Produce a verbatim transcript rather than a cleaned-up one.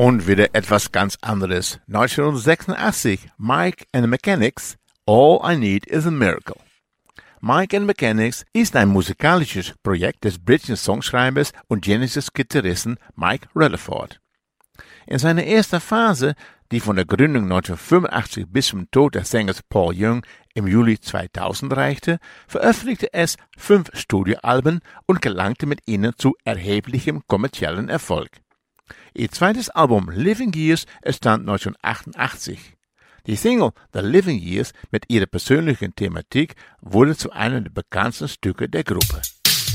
Und wieder etwas ganz anderes. neunzehnhundertsechsundachtzig, Mike and the Mechanics, All I Need is a Miracle. Mike and the Mechanics ist ein musikalisches Projekt des britischen Songschreibers und Genesis-Gitarristen Mike Rutherford. In seiner ersten Phase, die von der Gründung neunzehnhundertfünfundachtzig bis zum Tod des Sängers Paul Young im Juli zweitausend reichte, veröffentlichte es fünf Studioalben und gelangte mit ihnen zu erheblichem kommerziellen Erfolg. Ihr zweites Album Living Years entstand neunzehnhundertachtundachtzig. Die Single The Living Years mit ihrer persönlichen Thematik wurde zu einem der bekanntesten Stücke der Gruppe.